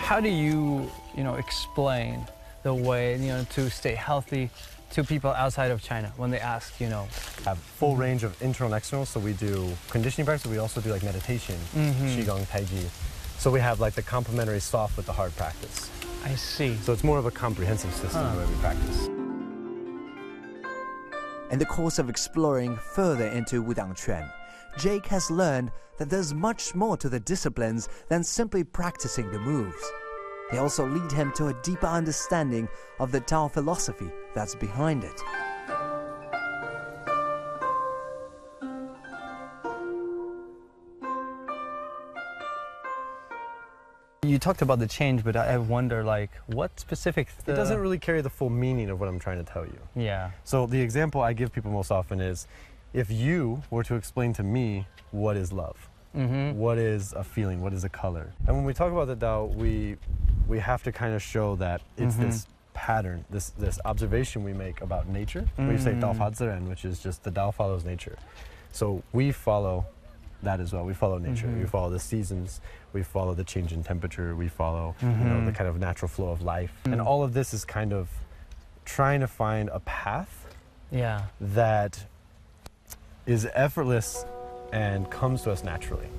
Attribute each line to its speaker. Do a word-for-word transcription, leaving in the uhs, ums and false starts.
Speaker 1: how do you, you know, explain the way, you know, to stay healthy to people outside of China when they ask, you know?
Speaker 2: Have full range of internal and external, so we do conditioning practice, we also do like meditation,
Speaker 1: Mm-hmm.
Speaker 2: Qigong, Taiji. So we have like the complementary soft with the hard practice.
Speaker 1: I see.
Speaker 2: So it's more of a comprehensive system
Speaker 1: Huh.
Speaker 2: the way we practice.
Speaker 3: In the course of exploring further into Wudang Quan, Jake has learned that there's much more to the disciplines than simply practicing the moves. They also lead him to a deeper understanding of the Tao philosophy that's behind it.
Speaker 1: You talked about the change, but I wonder, like, what specific...
Speaker 2: It doesn't really carry the full meaning of what I'm trying to tell you.
Speaker 1: Yeah.
Speaker 2: So the example I give people most often is, if you were to explain to me what is love,
Speaker 1: Mm-hmm.
Speaker 2: what is a feeling, what is a color, and when we talk about the Tao, we we have to kind of show that it's
Speaker 1: Mm-hmm.
Speaker 2: this pattern, this this observation we make about nature. We say Dao Fa Zhiren, which is just the Tao follows nature. So we follow that as well. We follow nature.
Speaker 1: Mm-hmm.
Speaker 2: We follow the seasons. We follow the change in temperature. We follow
Speaker 1: Mm-hmm.
Speaker 2: you know, the kind of natural flow of life. And all of this is kind of trying to find a path
Speaker 1: Yeah.
Speaker 2: that is effortless and comes to us naturally.